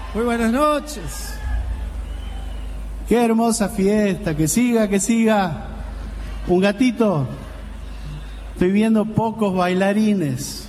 Muy buenas noches. Qué hermosa fiesta, que siga, que siga. Un gatito. Estoy viendo pocos bailarines.